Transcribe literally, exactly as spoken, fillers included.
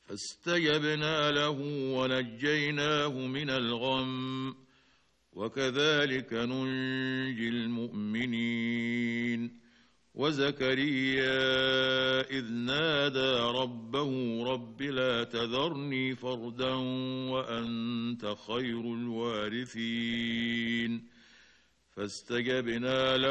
فاستجبنا له ونجيناه من الغم وكذلك ننجي المؤمنين. وزكريا إذ نادى ربه رب لا تذرني فردا وأنت خير الوارثين فاستجبنا له